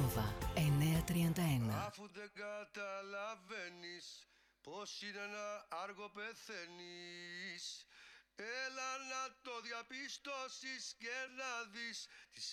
Νόβα 931. Αφού δεν καταλαβαίνεις πως είναι ένα άργο πεθαίνεις, έλα να το διαπιστώσεις και να δεις τις